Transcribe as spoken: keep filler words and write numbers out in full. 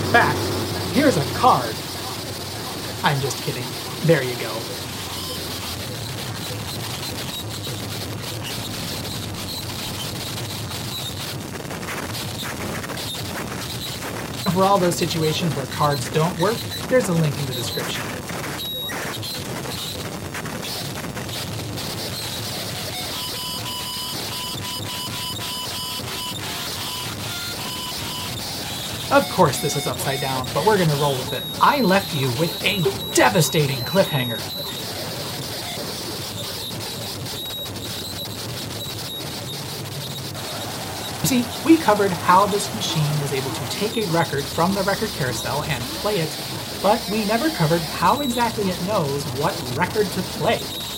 fact, here's a card. I'm just kidding. There you go. For all those situations where cards don't work, there's a link in the description. Of course this is upside down, but we're gonna roll with it. I left you with a devastating cliffhanger. See, we covered how this machine was able to take a record from the record carousel and play it, but we never covered how exactly it knows what record to play.